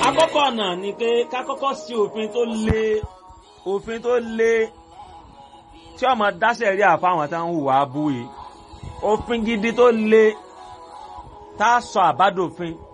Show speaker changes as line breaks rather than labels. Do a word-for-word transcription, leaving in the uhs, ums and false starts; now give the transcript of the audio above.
àkọ́kọ́ ọ̀nà ni pé ká kọ́kọ́ sí òfin tó le òfin tó le tí ọmọ dáṣẹ̀ rí àfáwọn tá ń hùwà abúyé òfin gidi tó le tá a sọ àbádòfin